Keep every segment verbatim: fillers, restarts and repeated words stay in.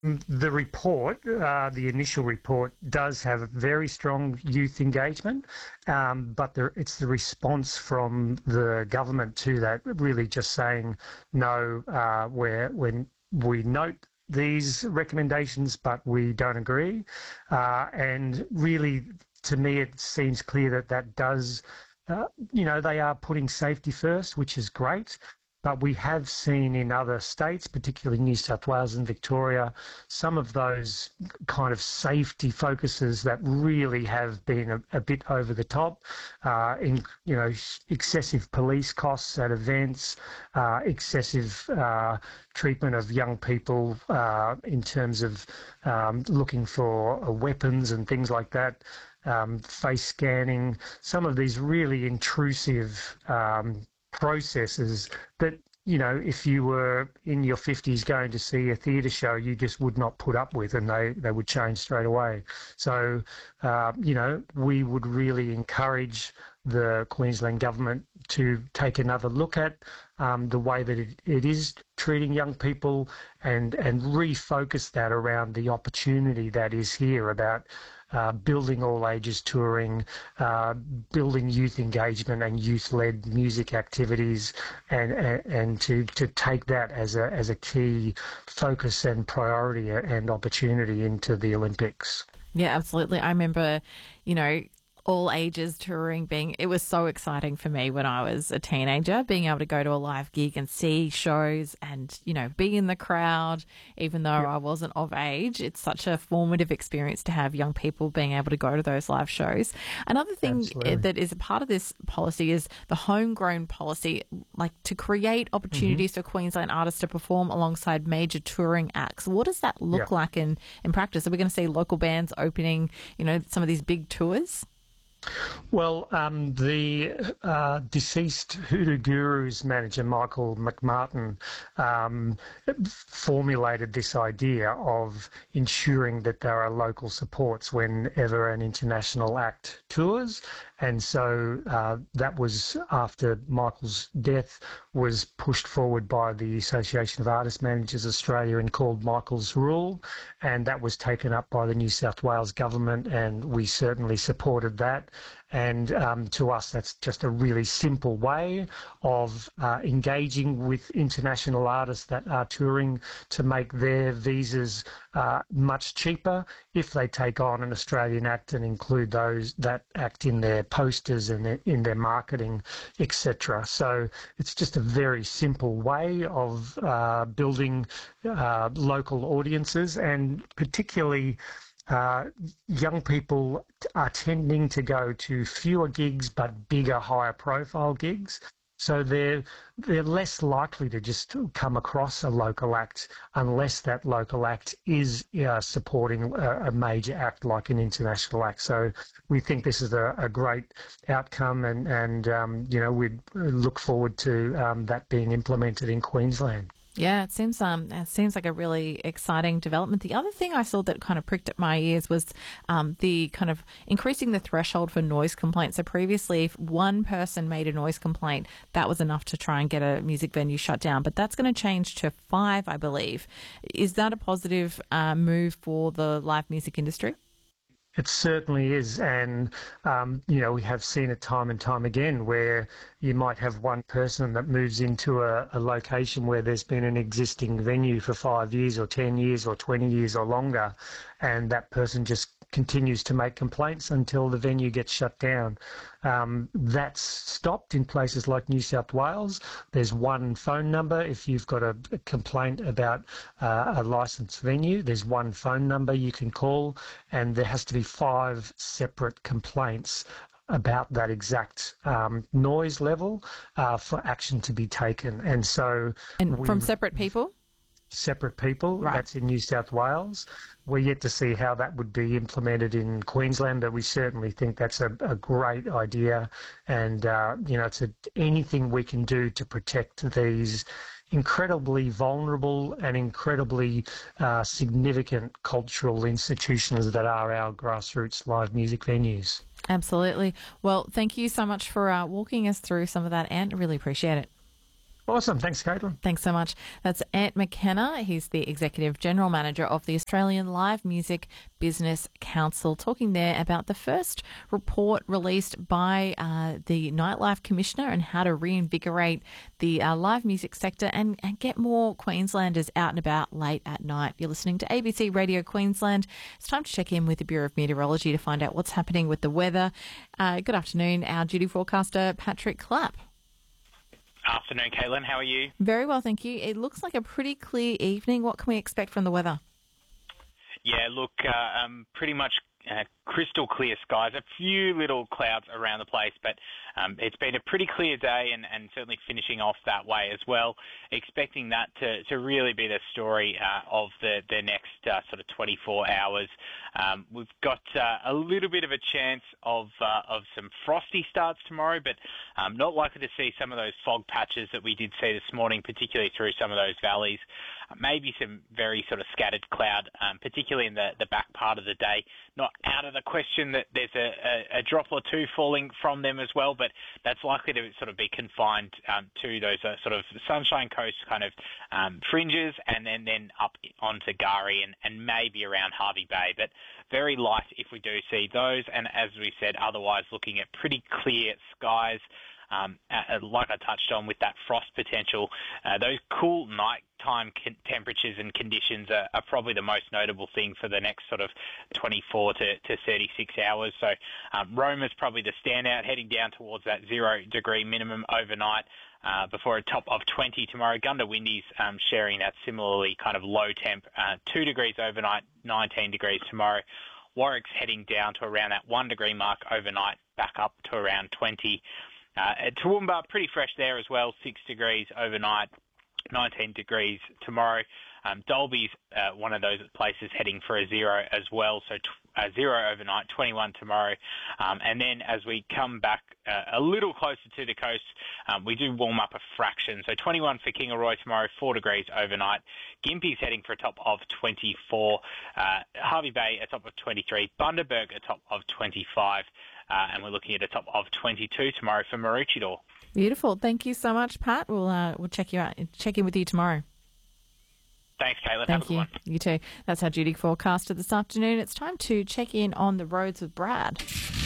The report, uh, the initial report, does have a very strong youth engagement, um, but there, it's the response from the government to that really just saying, no, uh, we're, when we note these recommendations, but we don't agree. Uh, and really, to me, it seems clear that that does, uh, you know, they are putting safety first, which is great. But we have seen in other states, particularly New South Wales and Victoria, some of those kind of safety focuses that really have been a, a bit over the top, uh, in, you know, excessive police costs at events, uh, excessive uh, treatment of young people uh, in terms of um, looking for uh, weapons and things like that. Um, face scanning, some of these really intrusive um, processes that, you know, if you were in your fifties going to see a theatre show, you just would not put up with, and they, they would change straight away. So, uh, you know, we would really encourage the Queensland government to take another look at um, the way that it, it is treating young people and, and refocus that around the opportunity that is here about Uh, building all ages touring, uh, building youth engagement and youth-led music activities, and and, and to, to take that as a as a key focus and priority and opportunity into the Olympics. Yeah, absolutely. I remember, you know, all ages touring being, it was so exciting for me when I was a teenager, being able to go to a live gig and see shows and, you know, be in the crowd, even though Yep. I wasn't of age. It's such a formative experience to have young people being able to go to those live shows. Another thing Absolutely. that is a part of this policy is the homegrown policy, like to create opportunities Mm-hmm. for Queensland artists to perform alongside major touring acts. What does that look Yeah. like in, in practice? Are we going to see local bands opening, you know, some of these big tours? Well, um, the uh, deceased Hoodoo Gurus manager, Michael McMartin, um, formulated this idea of ensuring that there are local supports whenever an international act tours. And so uh, that was, after Michael's death, was pushed forward by the Association of Artist Managers Australia and called Michael's Rule. And that was taken up by the New South Wales government, and we certainly supported that. And um, to us, that's just a really simple way of uh, engaging with international artists that are touring to make their visas uh, much cheaper if they take on an Australian act and include those that act in their posters and their, in their marketing, et cetera. So it's just a very simple way of uh, building uh, local audiences, and particularly Uh, young people are tending to go to fewer gigs but bigger, higher profile gigs. So they're, they're less likely to just come across a local act unless that local act is uh, supporting a, a major act like an international act. So we think this is a, a great outcome, and, and um, you know, we look forward to um, that being implemented in Queensland. Yeah, it seems um it seems like a really exciting development. The other thing I saw that kind of pricked at my ears was um, the kind of increasing the threshold for noise complaints. So previously, if one person made a noise complaint, that was enough to try and get a music venue shut down. But that's going to change to five, I believe. Is that a positive uh, move for the live music industry? It certainly is, and um, you know, we have seen it time and time again where you might have one person that moves into a, a location where there's been an existing venue for five years or ten years or twenty years or longer, and that person just continues to make complaints until the venue gets shut down. Um, that's stopped in places like New South Wales. There's one phone number. If you've got a, a complaint about uh, a licensed venue, there's one phone number you can call, and there has to be five separate complaints about that exact um, noise level uh, for action to be taken. And so... And we, from separate people? Separate people. Right. That's in New South Wales. We're yet to see how that would be implemented in Queensland, but we certainly think that's a, a great idea. And, uh, you know, it's a, anything we can do to protect these incredibly vulnerable and incredibly uh, significant cultural institutions that are our grassroots live music venues. Absolutely. Well, thank you so much for uh, walking us through some of that, Ant. I really appreciate it. Awesome. Thanks, Caitlin. Thanks so much. That's Ant McKenna. He's the Executive General Manager of the Australian Live Music Business Council, talking there about the first report released by uh, the Nightlife Commissioner and how to reinvigorate the uh, live music sector and, and get more Queenslanders out and about late at night. You're listening to A B C Radio Queensland. It's time to check in with the Bureau of Meteorology to find out what's happening with the weather. Uh, good afternoon, our duty forecaster, Patrick Clapp. Afternoon, Caitlin. How are you? Very well, thank you. It looks like a pretty clear evening. What can we expect from the weather? Yeah, look, uh, um, pretty much uh, crystal clear skies. A few little clouds around the place, but um, it's been a pretty clear day and, and certainly finishing off that way as well. Expecting that to, to really be the story uh, of the, the next uh, sort of twenty-four hours. Um, we've got uh, a little bit of a chance of uh, of some frosty starts tomorrow, but um, not likely to see some of those fog patches that we did see this morning, particularly through some of those valleys. Uh, maybe some very sort of scattered cloud, um, particularly in the, the back part of the day. Not out of the question that there's a, a, a drop or two falling from them as well, but that's likely to sort of be confined um, to those uh, sort of Sunshine Coast kind of um, fringes and then, then up onto Gari and, and maybe around Harvey Bay. But very light if we do see those. And as we said, otherwise looking at pretty clear skies. Um, uh, like I touched on with that frost potential, uh, those cool nighttime con- temperatures and conditions are, are probably the most notable thing for the next sort of twenty-four to, to thirty-six hours. So um, Roma's probably the standout, heading down towards that zero degree minimum overnight. Uh, before a top of twenty tomorrow. Goondiwindis um, sharing that similarly kind of low temp, uh, two degrees overnight, nineteen degrees tomorrow. Warwick's heading down to around that one degree mark overnight, back up to around twenty. Uh, Toowoomba, pretty fresh there as well, six degrees overnight, nineteen degrees tomorrow. Um, Dalby's uh, one of those places heading for a zero as well, so t- uh, zero overnight, twenty-one tomorrow. Um, and then as we come back uh, a little closer to the coast, um, we do warm up a fraction. So twenty-one for Kingaroy tomorrow, four degrees overnight. Gympie's heading for a top of twenty-four. Uh, Harvey Bay a top of twenty-three. Bundaberg a top of twenty-five. Uh, and we're looking at a top of twenty-two tomorrow for Maroochydore. Beautiful. Thank you so much, Pat. We'll uh, we'll check you out. Check in with you tomorrow. Thanks, Caitlin. Thank Have a good you. one. You too. That's our duty forecaster this afternoon. It's time to check in on the roads with Brad.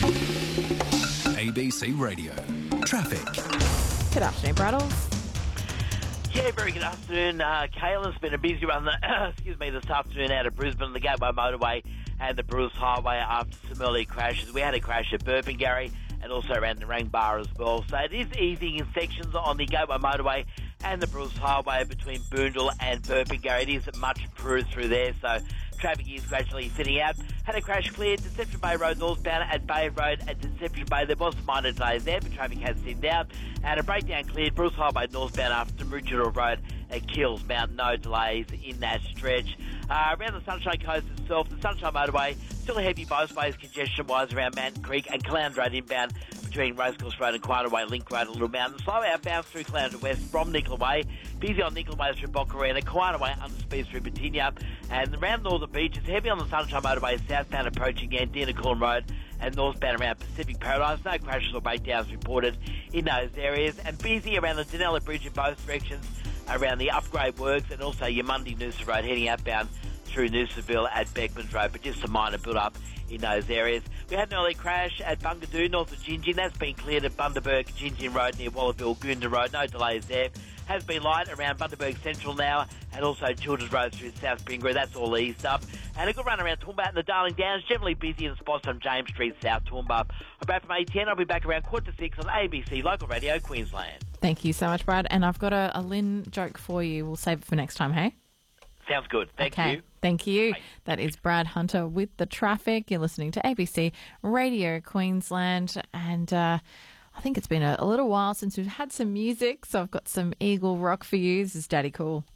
A B C Radio. Traffic. Good afternoon, Braddles. Yeah, very good afternoon. Uh, Caitlin's been a busy one, excuse me, this afternoon out of Brisbane, the Gateway Motorway and the Bruce Highway after some early crashes. We had a crash at Burpengary and also around the Narang as well. So it is easing in sections on the Gateway Motorway and the Bruce Highway between Boondall and Burpengary. It is much improved through there, so traffic is gradually thinning out. Had a crash cleared, Deception Bay Road northbound at Bay Road at Deception Bay. There was some minor delays there, but traffic has thinned out. And a breakdown cleared, Bruce Highway northbound after Maroochydore Road at Kills Mountain. No delays in that stretch. Uh, around the Sunshine Coast itself, the Sunshine Motorway, still heavy both ways congestion-wise around Mountain Creek and Caloundra Road inbound between Racecourse Road and Quanah Way, Link Road and Little Mountain. Slow outbound through Caloundra West from Nicola Way. Busy on Nicola Way through Boccarina, Quanah Way under speed through Batinia. And around Northern Beach, it's heavy on the Sunshine Motorway southbound approaching Andina-Corn Road and northbound around Pacific Paradise. No crashes or breakdowns reported in those areas. And busy around the Danella Bridge in both directions around the upgrade works and also your Yamundi-Noosa Road heading outbound through Noosaville at Beckman's Road, but just a minor build-up in those areas. We had an early crash at Bungadoo, north of Gingin. That's been cleared at Bundaberg, Gingin Road near Wallaville, Goonda Road. No delays there. Has been light around Bundaberg Central now and also Children's Road through South Springbury. That's all eased up. And a good run around Toowoomba and the Darling Downs. Generally busy in the spots on James Street, South Toowoomba. I'm back from eight ten. I'll be back around quarter to six on A B C Local Radio Queensland. Thank you so much, Brad. And I've got a, a Lynn joke for you. We'll save it for next time, hey? Sounds good. Thank okay. you. Thank you. Bye. That is Brad Hunter with the traffic. You're listening to A B C Radio Queensland. And uh, I think it's been a, a little while since we've had some music, so I've got some Eagle Rock for you. This is Daddy Cool.